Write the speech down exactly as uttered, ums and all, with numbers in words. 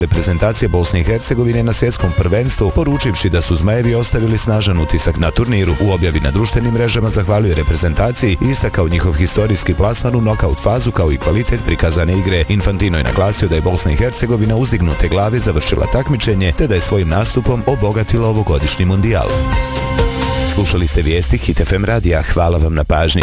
reprezentacije Bosne i Hercegovine na svjetskom prvenstvu, poručivši da su Zmajevi ostavili snažan utisak na turniru. U objavi na društvenim mrežama zahvalio reprezentaciji i istakao njihov historijski plasman u nokaut fazu kao i kvalitet prikazane igre. Infantino je naglasio da je Bosna i Hercegovina uzdignute glave završila takmičenje te da je svojim nastupom obogatila ovogodišnji mundijal. Slušali ste vijesti Hit F M radija. Hvala vam na pažnji.